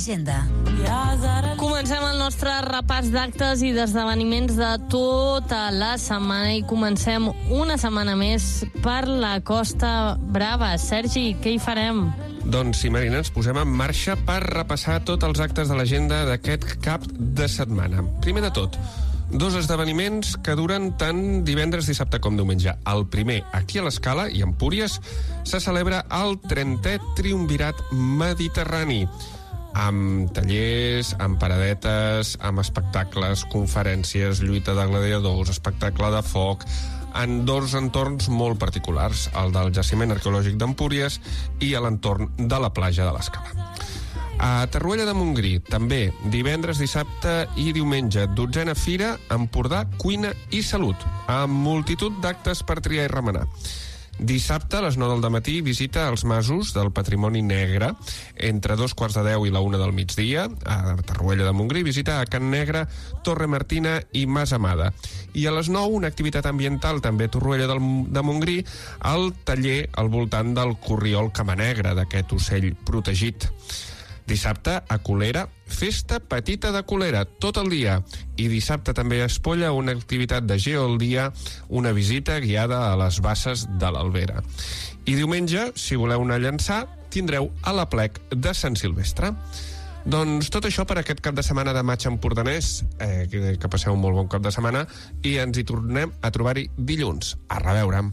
l'agenda. Comencem el nostre repàs d'actes i d'esdeveniments de tota la setmana i comencem una setmana més per la Costa Brava. Sergi, què hi farem? Doncs sí, Marina, ens posem en marxa per repassar tots els actes de l'agenda d'aquest cap de setmana. Primer de tot, dos esdeveniments que duren tant divendres, dissabte com diumenge. El primer, aquí a l'Escala i a Empúries, se celebra el 30è Triumvirat Mediterrani, amb tallers, amb paradetes, amb espectacles, conferències, lluita de gladiadors, espectacle de foc, en dos entorns molt particulars, el del jaciment arqueològic d'Empúries i l'entorn de la platja de l'Escala. A Torroella de Montgrí, també, divendres, dissabte i diumenge, 12a Fira Empordà Cuina i Salut, amb multitud d'actes per triar i remenar. Dissabte, a les 9 del dematí, visita als masos del Patrimoni Negre, entre 2:15 i la 1 del migdia. A Torroella de Montgrí, visita a Can Negre, Torre Martina i Mas Amada. I a les 9, una activitat ambiental, també a Torroella de Montgrí, al taller al voltant del corriol camanegre, d'aquest ocell protegit. Dissabte, a Colera, festa petita de Colera, tot el dia. I dissabte també a Espolla, una activitat de Geo al dia, una visita guiada a les basses de l'Albera. I diumenge, si voleu anar a llançar, tindreu a l'Aplec de Sant Silvestre. Doncs tot això per aquest cap de setmana de maig empordanès, que passeu un molt bon cap de setmana, i ens hi tornem a trobar-hi dilluns. A reveure'm.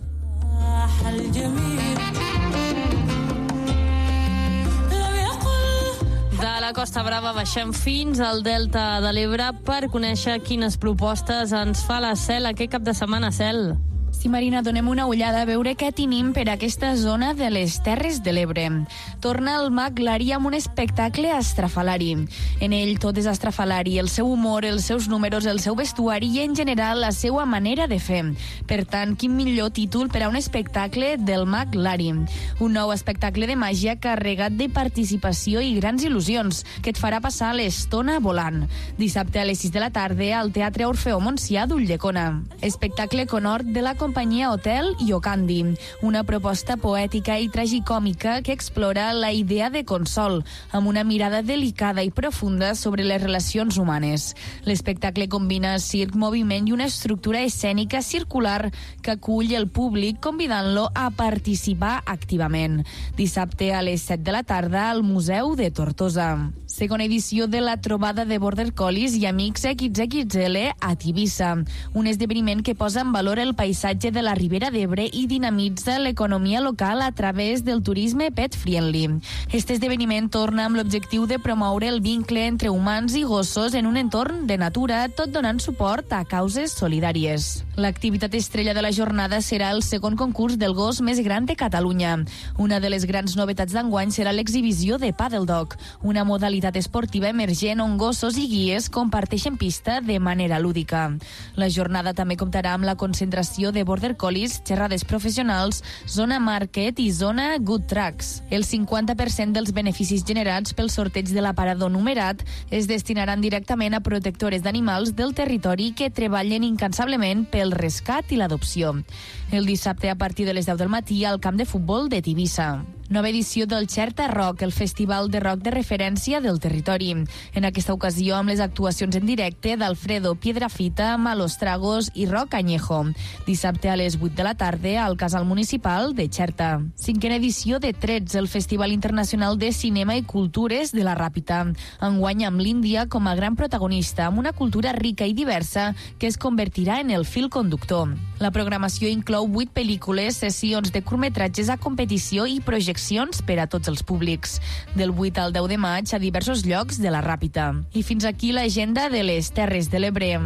De la Costa Brava baixem fins al Delta de l'Ebre per conèixer quines propostes ens fa la Cel aquest cap de setmana, Cel. Sí, Marina, donem una ullada a veure què tenim per aquesta zona de les Terres de l'Ebre. Torna el Mag Lari amb un espectacle estrafalari. En ell tot és estrafalari, el seu humor, els seus números, el seu vestuari i, en general, la seva manera de fer. Per tant, quin millor títol per a un espectacle del Mag Lari. Un nou espectacle de màgia carregat de participació i grans il·lusions, que et farà passar l'estona volant. Dissabte a les 6 de la tarda al Teatre Orfeó Montsià d'Ulldecona. Espectacle conhort de la companyia Hotel Iocandi, una proposta poètica i tragicòmica que explora la idea de consol, amb una mirada delicada i profunda sobre les relacions humanes. L'espectacle combina circ, moviment i una estructura escènica circular que acull el públic convidant-lo a participar activament. Dissabte a les 7 de la tarda al Museu de Tortosa. Segona edició de la trobada de Border Collies i Amics XXL a Tivissa, un esdeveniment que posa en valor el paisatge de la Ribera d'Ebre i dinamitza l'economia local a través del turisme pet-friendly. Este esdeveniment torna amb l'objectiu de promoure el vincle entre humans i gossos en un entorn de natura, tot donant suport a causes solidàries. L'activitat estrella de la jornada serà el segon concurs del gos més gran de Catalunya. Una de les grans novetats d'enguany serà l'exhibició de Paddle Dog, una modalitat esportiva emergent on gossos i guies comparteixen pista de manera lúdica. La jornada també comptarà amb la concentració de Border Collies, xerrades professionals, zona market i zona good tracks. El 50% dels beneficis generats pel sorteig de l'aparador numerat es destinaran directament a protectores d'animals del territori que treballen incansablement pel rescat i l'adopció. El dissabte a partir de les 10 del matí al camp de futbol de Tivissa. Nova edició del Xerta Rock, el festival de rock de referència del territori. En aquesta ocasió amb les actuacions en directe d'Alfredo Piedrafita, Malos Tragos i Rock Añejo. Dissabte a les 8 de la tarda al Casal Municipal de Xerta. Cinquena edició de Trets, el Festival Internacional de Cinema i Cultures de la Ràpita. Enguany amb l'Índia com a gran protagonista, amb una cultura rica i diversa que es convertirà en el fil conductor. La programació inclou 8 pel·lícules, sessions de curtmetratges a competició i projeccions per a tots els públics. Del 8 al 10 de maig a diversos llocs de la Ràpita. I fins aquí l'agenda de les Terres de l'Ebre.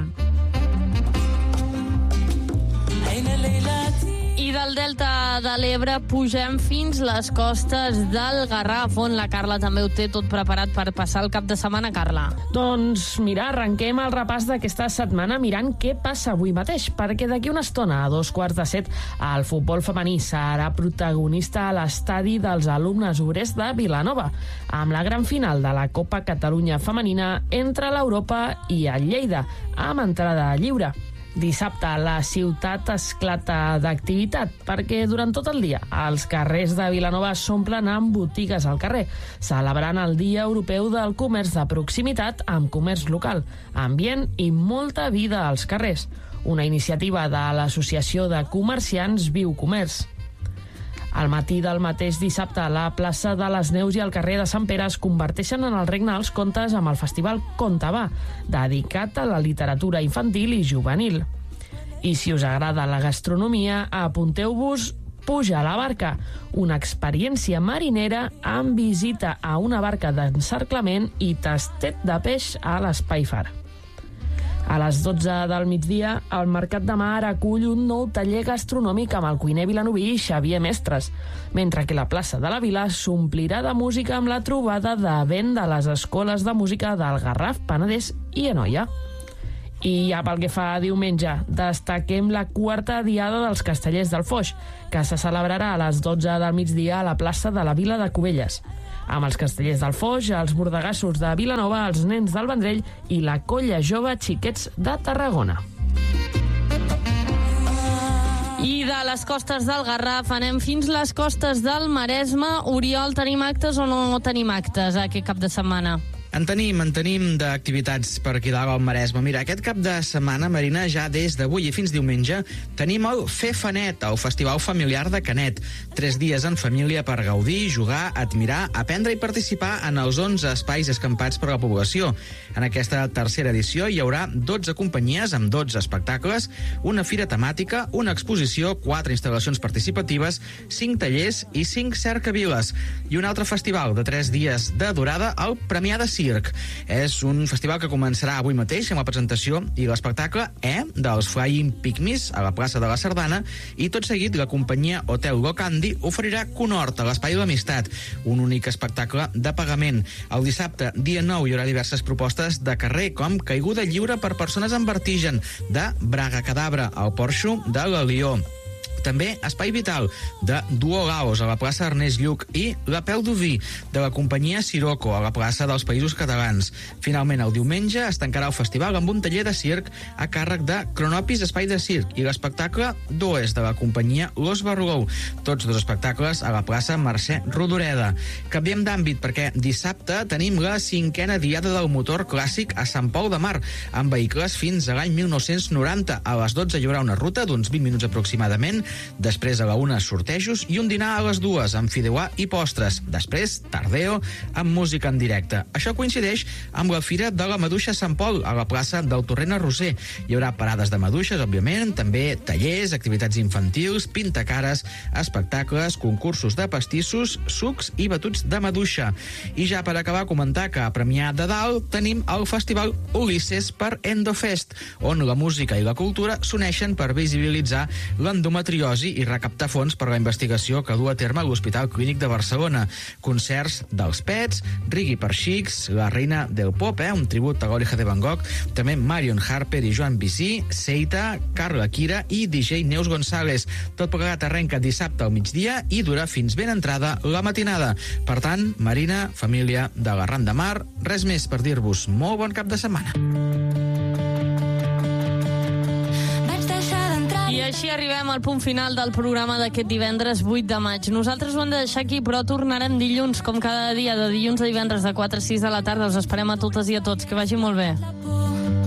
I del Delta de l'Ebre pugem fins les costes del Garraf, on la Carla també ho té tot preparat per passar el cap de setmana. Carla. Doncs mira, arrenquem el repàs d'aquesta setmana mirant què passa avui mateix, perquè d'aquí una estona, a 2:15, el futbol femení serà protagonista a l'estadi dels alumnes obrers de Vilanova, amb la gran final de la Copa Catalunya Femenina entre l'Europa i el Lleida, amb entrada lliure. Dissabte la ciutat esclata d'activitat perquè durant tot el dia els carrers de Vilanova s'omplen amb botigues al carrer, celebrant el Dia Europeu del Comerç de Proximitat amb comerç local, ambient i molta vida als carrers. Una iniciativa de l'Associació de Comerciants Viu Comerç. Al matí del mateix dissabte, la plaça de les Neus i el carrer de Sant Pere es converteixen en el regne dels contes amb el festival Conte Va, dedicat a la literatura infantil i juvenil. I si us agrada la gastronomia, apunteu-vos Puja a la barca, una experiència marinera amb visita a una barca d'encerclament i tastet de peix a l'Espai Far. A les 12 del migdia, el Mercat de Mar acull un nou taller gastronòmic amb el cuiner vilanoví Xavier Mestres, mentre que la plaça de la Vila s'omplirà de música amb la trobada de vent de les escoles de música del Garraf, Penedès i Anoia. I ja pel que fa a diumenge, destaquem la quarta diada dels Castellers del Foix, que se celebrarà a les 12 del migdia a la plaça de la Vila de Cubelles, amb els Castellers del Foix, els bordegassos de Vilanova, els nens del Vendrell i la colla jove Xiquets de Tarragona. I de les costes del Garraf anem fins les costes del Maresme. Oriol, tenim actes o no tenim actes aquest cap de setmana? En tenim d'activitats per aquí dalt al Maresme. Mira, aquest cap de setmana, Marina, ja des d'avui i fins diumenge, tenim el FEFANET, el Festival Familiar de Canet. 3 dies en família per gaudir, jugar, admirar, aprendre i participar en els 11 espais escampats per la població. En aquesta tercera edició hi haurà 12 companyies amb 12 espectacles, una fira temàtica, una exposició, 4 instal·lacions participatives, 5 tallers i 5 cercaviles. I un altre festival de 3 dies de durada, el Premià de Circ. És un festival que començarà avui mateix amb la presentació i l'espectacle dels Flying Pygmies a la plaça de la Sardana, i tot seguit la companyia Hotel Gocandi oferirà Conhort a l'Espai de l'Amistat, un únic espectacle de pagament. El dissabte, dia 9, hi haurà diverses propostes de carrer, com caiguda lliure per persones amb vertigen de Braga Cadabra, el porxo de la Lió. També Espai Vital, de Duo Laos, a la plaça Ernest Lluch, i La Peu d'Oví, de la companyia Sirocco, a la plaça dels Països Catalans. Finalment, el diumenge es tancarà el festival amb un taller de circ a càrrec de Cronopis Espai de Circ i l'espectacle Does, de la companyia Los Barlou. Tots 2 espectacles a la plaça Mercè Rodoreda. Canviem d'àmbit perquè dissabte tenim la 5a diada del motor clàssic a Sant Pol de Mar, amb vehicles fins a l'any 1990. A les 12 hi haurà una ruta d'uns 20 minuts aproximadament. Després a la 1 sortejos i un dinar a les 2 amb fideuà i postres. Després, tardeo amb música en directe. Això coincideix amb la Fira de la Maduixa Sant Pol a la plaça del Torrent a Roser. Hi haurà parades de maduixes, òbviament, també tallers, activitats infantils, pintacares, espectacles, concursos de pastissos, sucs i batuts de maduixa. I ja per acabar, comentar que a Premià de Dalt tenim el Festival Ulisses per Endofest, on la música i la cultura s'uneixen per visibilitzar l'endometriosi i recaptar fons per la investigació que du a terme l'Hospital Clínic de Barcelona. Concerts dels Pets, Rigui per Xics, La Reina del Pop, un tribut a l'Oreja de Van Gogh, també Marion Harper i Joan Bisí, Seita, Carla Quira i DJ Neus González. Tot plegat arrenca dissabte al migdia i dura fins ben entrada la matinada. Per tant, Marina, família de l'Arran de Mar, res més per dir-vos molt bon cap de setmana. I així arribem al punt final del programa d'aquest divendres 8 de maig. Nosaltres ho hem de deixar aquí, però tornarem dilluns, com cada dia, de dilluns a divendres, de 4 a 6 de la tarda. Us esperem a totes i a tots. Que vagi molt bé.